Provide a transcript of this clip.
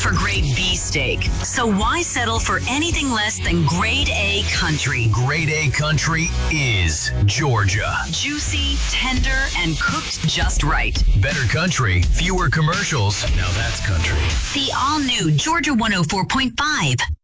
for great beefsteak. So why settle for anything less than grade A country? Grade A country is Georgia. Juicy, tender, and cooked just right. Better country, fewer commercials. Now that's country. The all-new Georgia 104.5.